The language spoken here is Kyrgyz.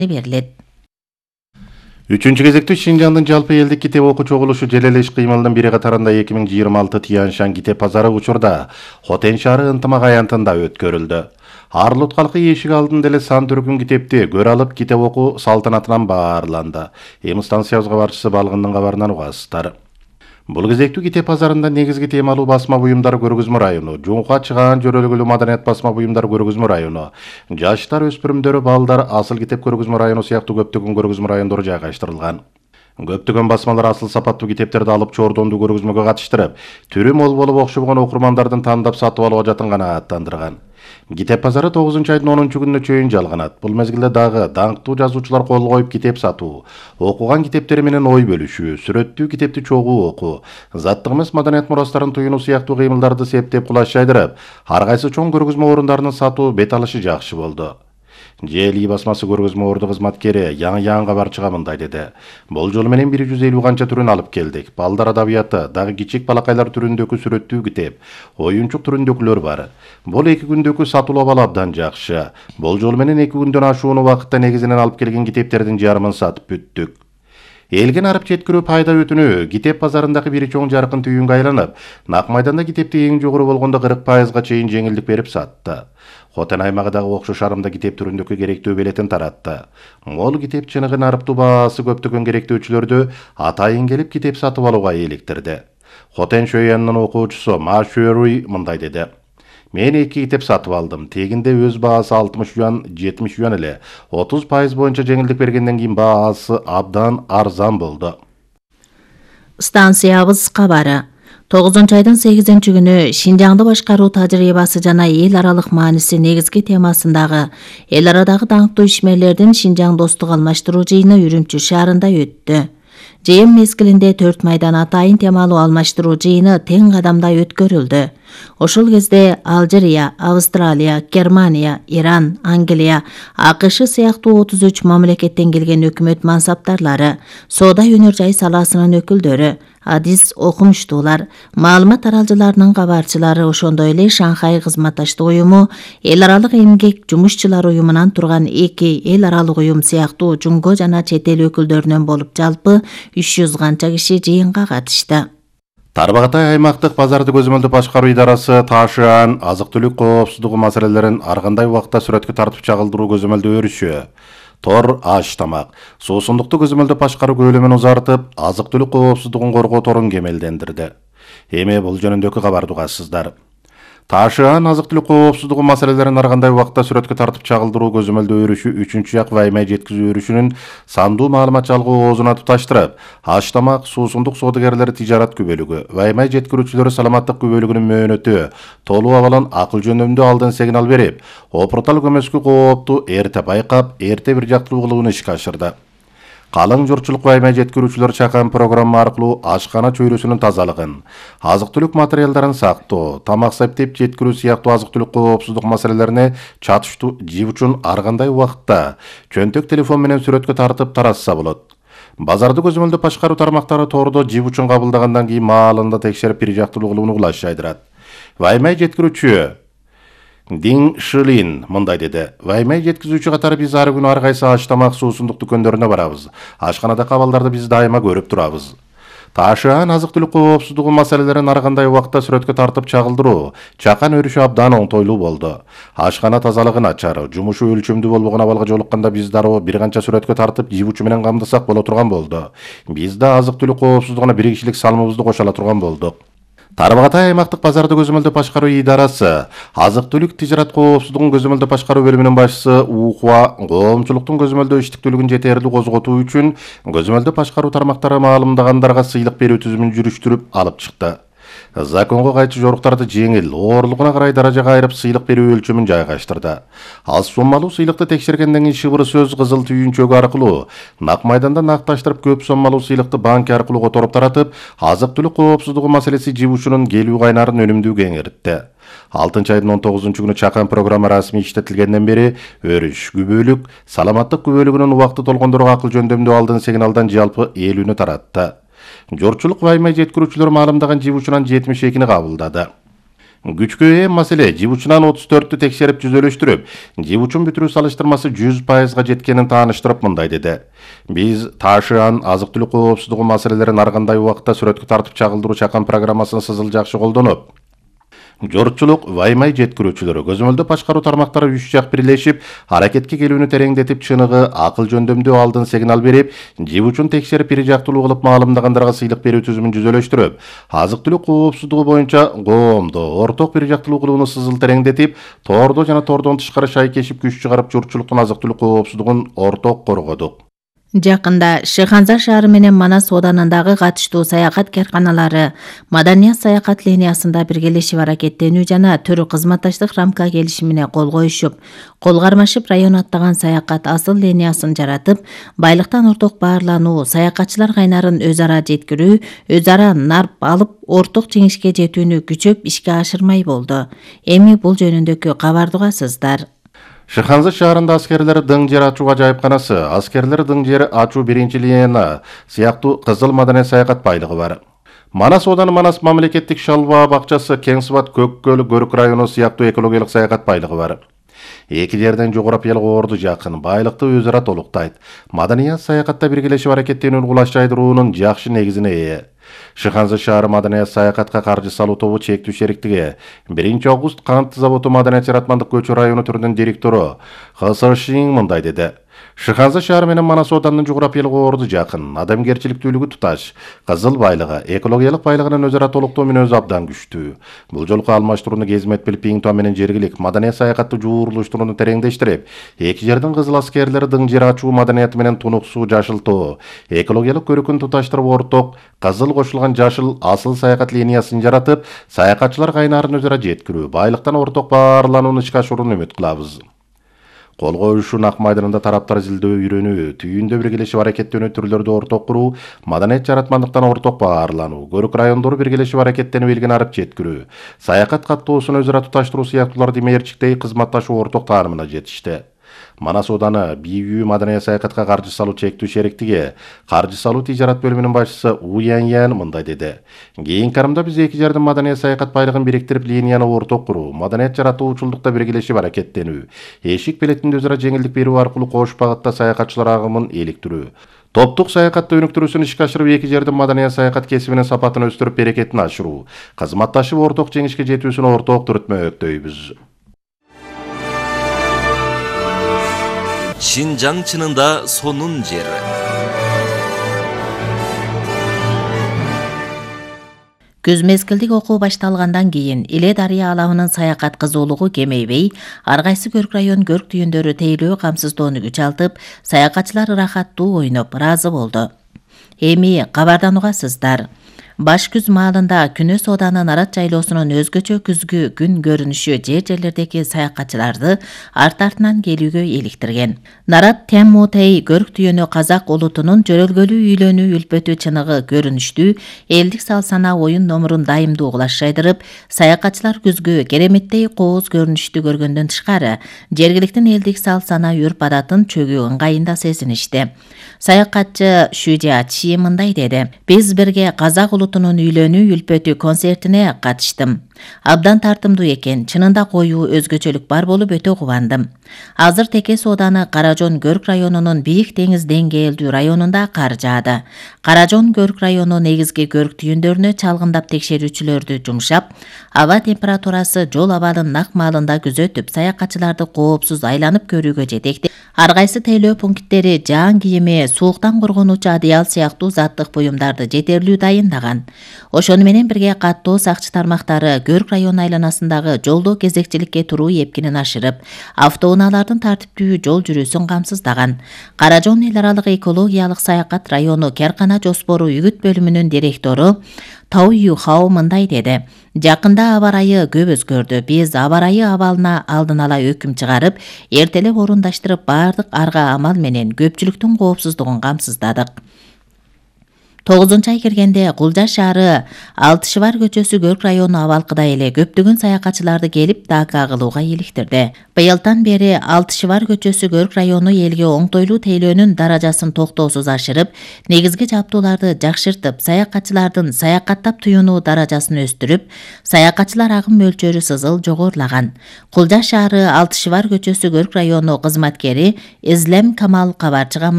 берилет. Үчүнчү кезекте Шинжаңдын жалпы элдик китеп окуу чогулушу желеле иш кыймылынын бири катарында 2026 Тияншан китеп базары учурда Хотен шаары ынтымак аянтында өткөрүлдү. Арлут калкы эшик алдында эле сан түркүн китепти көрө алып китеп окуу салтанатынан баарланды. Эми станциябызга барчысы балгындын кабарынан угасыздар. Бул кезектүү китеп базарында негизги темалуу басма буюмдар көргөзмө району, жуңка чыгаан жөрөлгүлүү маданият басма буюмдар көргөзмө району, жаштар өспүрүмдөр, балдар асыл китеп көргөзмө району сыяктуу көптөгөн көргөзмө райондору жайгаштырылган. Көптөгөн басмалар асыл сапаттуу китептерди алып чордондуу көргөзмөгө катыштырып, түрү мол болуп окшобгон окурмандардын тандап сатып алуу ажатын канааттандырган. Китеп базары 9 айдын 10 күнүнө чейин жалганат. Бул мезгилде дагы даңктуу жазуучулар кол коюп китеп сатуу, окуган китептери менен ой бөлүшүү, сүрөттүү китепти чогуу окуу, заттык эмес маданият мурастарын туюнуу сыяктуу кыймылдарды септеп кулаш жайдырып, ар кайсы чоң көргөзмө орундарынын сатуу бет алышы жакшы болду. ЖЛИ басмасы көргөзмө орду кызматкери Яң кабарчыга мындай деди. Бул жолу менен 150 канча түрүн алып келдик. Балдар адабияты, дагы кичик балакайлар түрүндөгү сүрөттүү китеп, оюнчук түрүндөгүлөр бар. Бул 2 күндөгү сатуулап абдан жакшы. Бул жолу менен 2 күндөн ашуун убакытта негизинен алып келген китептердин жарымын сатып бүттүк. Элген арып жеткирүү пайда өтүнүү китеп базарындагы бир чоң жаркын түйүнгө айланып, Нак майданда китепти эң жогору болгондо 40%га чейин жеңилдик берип сатты. Хотен аймагындагы окшош шарымда китеп түрүндөгү керектүү билетин таратты. Мол китеп чыныгын арыптуу баасы көптөгөн керектөөчүлөрдү атайын келип китеп сатып алууга eelиктирди. Хотен Шөйянын окуучусу Ма Шөруй мындай деди. Мен 2 китеп сатып алдым. Тегинде өз баасы 60 юан, 70 юан эле. 30% боюнча жеңилдик бергенден кийин баасы абдан арзан болду. Станциябыз кабары. 9 айдын 8 күнү Шинжаңды башкаруу тажрыйбасы жана эл аралык мааниси негизги темасындагы эл арадагы даңктуу ишмерлердин Шинжаң достук алмаштыруу жыйыны Үрүмчү шаарында өттү. Жыйын мезгилинде 4 майдан атайын темалуу алмаштыруу жыйыны тең кадамда өткөрүлдү. Ошол кезде Алжирия, Австралия, Германия, Иран, Англия, АКШ сыяктуу 33 мамлекеттен келген өкмөт мансаптарлары, соода өнөр жай саласынын өкүлдөрү, адис окумуштуулар, маалымат таралжыларынын кабарчылары, ошондой эле Шанхай кызматташтык уюму, эл аралык эмгек жумушчулар уюмунан турган 2 эл аралык уюм сыяктуу жумго жана чет эл өкүлдөрүнөн болуп жалпы 300 канча киши жыйынга катышты. Тарбағатай аймақтық базарды көзөмөлдү башкаруу идарасы Ташыан азык-түлүк коопсуздугу маселелерин ар кандай убакытта сүрөткө тартып чагылдыруу көзөмөлдө өрүшү. Тор аш тамак, суусундукту көзөмөлдө башкаруу көлөмүн узартып, азык-түлүк коопсуздугун коргоо торун кемелдендирди. Эми бул жөнүндөгү кабарды угасыздар. Ташыан азык-түлүк коопсуздугу маселелерин ар кандай убакытта сүрөткө тартып чагылдыруу көзөмөлдө өрүшү 3-як ваймай жеткизүү өрүшүнүн сандуу маалымат жалгоо оозуна туташтырып, аш тамак суусундук соодагерлери тижарат күбөлүгү, ваймай жеткирүүчүлөрү саламаттык күбөлүгүнүн мөөнөтү, толуу абалын акыл жөнүндө алдын сигнал берип, опуртал көмөскү коопту эрте байкап, эрте бир жактылуу кылууну ишке ашырды. Калың журтчулук ваймай жеткирүүчүлөр чакан программа аркылуу ашкана чөйрөсүнүн тазалыгын, азык-түлүк материалдарын сактоо, тамак септеп жеткирүү сыяктуу азык-түлүк коопсуздук маселелерине чатыштуу жип үчүн ар кандай убакытта чөнтөк телефон менен сүрөткө тартып таратса болот. Базарды көзөмөлдө башкаруу тармактары тордо жип үчүн кабылдагандан кийин маалында текшерип бир жактылуу кылууну кулаш жайдырат. Ваймай жеткирүүчү Дин Шилин мындай деди. Ваймай жеткизүүчү катары биз ар күнү ар кайсы аш тамак суусундук дүкөндөрүнө барабыз. Ашканада кабалдарды биз дайыма көрүп турабыз. Ташыан азык-түлүк коопсуздугу маселелерин ар кандай убакытта сүрөткө тартып чагылдыруу чакан өрүшү абдан оңтойлуу болду. Ашкана тазалыгын ачар, жумушу өлчөмдүү болбогон абалга жолукканда биз дароо бир канча сүрөткө тартып жип учу менен камдасак боло турган болду. Биз да азык-түлүк коопсуздугуна 1 кишилик салымыбызды кошо ала турган болдук. Тарбағатай аймақтық базарды көзөмөлдө башкаруу идарасы азык-түлүк тижарат коопсуздугун көзөмөлдө башкаруу бөлүмүнүн башчысы Ухуа коомчулуктун көзөмөлдө иштиктүүлүгүн жетерлүү козготуу үчүн көзөмөлдө башкаруу тармактары маалымдагандарга сыйлык берүү түзүмүн жүрүштүрүп алып чыкты. Законго кайчы жоруктарды жеңил, оорлугуна карай даражага айырып сыйлык берүү өлчөмүн жайгаштырды. Аз соммалуу сыйлыкты текшергенден кийин шыбыр сөз кызыл түйүнчөгү аркылуу Нак майданда накташтырып көп соммалуу сыйлыкты банк аркылуу которуп таратып, азык-түлүк коопсуздугу маселеси жип учунун келүү кайнарын өнүмдүү кеңейтти. 6 айдын 19 күнү чакан программа расмий иштетилгенден бери өрүш, күбөлүк, саламаттык күбөлүгүнүн убакыты толгондорго акыл жөндөмдүү алдын сигналдан жалпы 50-нү таратты. Журтчулук ваймай жеткирүүчүлөр маалымдаган жип учунан 72-ни кабылдады. Күчкө ээ маселе жib учунан 34-тү текшерип жүзөлүштүрүп, жиб учун бүтүрүү салыштырмасы 100%га жеткенин тааныштырып мындай деди. Биз Таашыан азык-түлүк коопсуздугу маселелерин ар кандай убакытта сүрөткө тартып чагылдыруу чакан программасын сызыл жакшы колдонуп, жортчулук, ваймай жеткирүүчүлөрү, көзөмөлдөө башкаруу тармактары үч жак бирлешип, аракетке келүүнү тереңдетип, чыныгы, акыл жөндөмдүү алдын сигнал берип, жиб учун текшерип бир жактылуу кылып маалымдагандарга сыйлык берүү түзүмүн жүзөлөштүрүп, азык-түлүк коопсуздугу боюнча коомдо орток бир жактылуу кылууну сызыл тереңдетип, тоордо жана тоордон тышкары шайкешип күч чыгарып, журтчулуктун азык-түлүк коопсуздугун орток коргодук. Жакында Шыханза шаары менен Манас оданындагы катыштуу саякат карканалары маданият саякат линиясында биргелешип аракеттенүү жана төрү кызматташтык рамка келишимине кол коюшуп, кол кармашып район аттаган саякат асыл линиясын жаратып, байлыктан орток баарлануу, саякатчылар кайнарын өз ара жеткирүү, өз ара нарп алып, орток жеңишке жетүүнү күчөп ишке ашырмай болду. Эми бул жөнүндөгү кабарды угасыздар. Шыханза шаарында аскерлер дың жер ачуу ажайыпканасы, аскерлер дың жери ачуу биринчи линия сыяктуу кызыл маданий саякат байлыгы бар. Манас ооданы Манас мамлекеттик шалба бакчасы, Кеңсыбат, Көккөл, Көрүк району сыяктуу экологиялык саякат байлыгы бар. Эки жерден жогорапиялык орду жакын, байлыкты өз ара толуктайт. Маданият саякатта биргелешип аракеттенүүнү кулачтайдыруунун жакшы негизине ээ. Шыханза шаары маданият саякатка каржы салуу тобу чектүү шериктиги 1 август кант заводу маданият жаратмандык көчү району түрүнүн директору Хасашин мындай деди. Шыханза шаары менен Манас оодарынын жогорапиялык орду жакын, адамгерчиликтүүлүгү туташ, кызыл байлыгы, экологиялык байлыгынын өз ара толуктоо мүнөзү абдан күчтүү. Бул жолку алмаштырууну Кезмет Пилпиңтоо менен жергилик маданият саякатты жууруштурууну тереңдештирип, эки жердин кызыл аскерлери дың жер ачуу маданияты менен тунуксуу жашылтоо, экологиялык көрүкүн туташтырып орток кызыл кошулган жашыл асыл саякат линиясын жаратып, саякатчылар кайнарын өз ара жеткирүү, байлыктан орток баарланууну ишке ашырууну үмүт кылабыз. Кол коюшуун ак майданында тараптар изилдөө, үйрөнүү, түйүндө биргелешип аракеттенүү түрлөрдү орток куруу, маданият жаратмандыктан орток баарлануу, көрүк райондору биргелешип аракеттенип элгин арып жеткирүү, саякат каттоосун өз ара туташтыруу сыяктууларды мээрчиктей кызматташуу орток таанымына жетишти. Манас ооданы БЮ маданият саякатка каржы салуу чектүү шериктиги каржы салуу тижарат бөлүмүнүн башчысы Уян мындай деди. Кийинки карымда биз эки жердин маданият саякат байлыгын бириктирип, линияны орток куруу, маданият жаратуучулдукта биргелешип аракеттенүү, эшик билетинде өз ара жеңилдик берүү аркылуу кош багытта саякатчылар агымын иликтирүү, топтук саякатты өнүктүрүүсүн ишке ашырып, эки жердин маданият саякат кесибинин сапатын өстүрүп, берекетин ашыруу, кызматташып орток жеңишке жетүүсүн орток түрөтмөктөйбүз. Шинжаң чынында сонун жери. Күз мезгилдик окуу башталгандан кийин Иле дарыя алабынын саякат кызуулугу кемейбей, ар кайсы Көрк район көрк түйүндөрү тейлөө камсыздоону күч алтып, саякатчылар ырахаттуу ойноп ыраазы болду. Эми кабардан угасыздар. Баш күз маалында Күнөс ооданы Нарат жайлоосунун өзгөчө күзгү күн көрүнүшү жер-жерлердеги саякатчыларды арт-артынан келүүгө иликтирген. Нарат Теммутей Көрк түйөнү казак улутунун жөрөлгөлүү үйлөнүү үлпөтү чыныгы көрүнүштүү элдик сал-сана оюн номурун дайымдуу кулашайдырып, саякатчылар күзгү кереметтей кооз көрүнүштү көргөндөн тышкары, жергиликтин элдик сал-сана үрп-адатын чөгүү ыңгайында сезиништи. Саякатчы Шүжа Чи мындай деди. Биз бирге казак улутунун үйлөнүү үлпөтү концертине катыштым. Абдан тартымдуу экен, чынында коюу өзгөчөлүк бар болуп өтө кубандым. Азыр Текес ооданы Каражон Көрк районунун Бийик деңиз деңгээлдүү районунда кар жаады. Каражон Көрк району негизги көрк түйүндөрүнө чалгындап текшерүүчүлөрдү жумшап, аба температурасы жол абалын нак маалында күзөтүп, саякатчыларды коопсуз айланып көрүүгө жетекти. Ар кайсы тейлөө пункттери жаан кийими, сууктан коргонуучу адыял сыяктуу заттык буюмдарды жетерлүү дайындаган. Ошону менен бирге каттоо сакчы тармактары Көрк район айланасындагы жолдо кезекчиликке туруу эпкинин ашырып, автоунаалардын тартиптүү жол жүрүүсүн камсыздаган. Каражон эл аралык экологиялык саякат району Керкана жоспору үгүт бөлүмүнүн директору Тау Юхао мындай деди. Жакында аба ырайы көп өзгөрдү. Биз аба ырайы абалына алдын ала өкүм чыгарып, эртелеп орундаштырып, бардык арга амал менен көпчүлүктүн коопсуздугун камсыздадык. 9 ай киргенде Кулжа шаары Алтышыбар көчөсү Көрк району абалкыдай эле көптөгөн саякатчыларды келип дака кылууга иликтирди. Быйылдан бери Алтышыбар көчөсү Көрк району элге оңтойлуу тейлөөнүн даражасын токтоосуз ашырып, негизги жабдууларды жакшыртып, саякатчылардын саякаттап туюнуу даражасын өстүрүп, саякатчылар агым мөлчөрү сызыл жогорулаган. Кулжа шаары Алтышыбар көчөсү Көрк району кызматкери Излем Камал кабарчыга